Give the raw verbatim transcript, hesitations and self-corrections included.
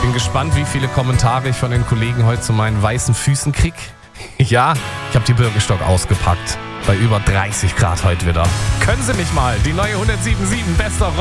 Bin gespannt, wie viele Kommentare ich von den Kollegen heute zu meinen weißen Füßen krieg. Ja, ich habe die Birkenstock ausgepackt. Bei über dreißig Grad heute wieder. Können Sie mich mal, die neue hundertsieben Komma sieben Bester Rock.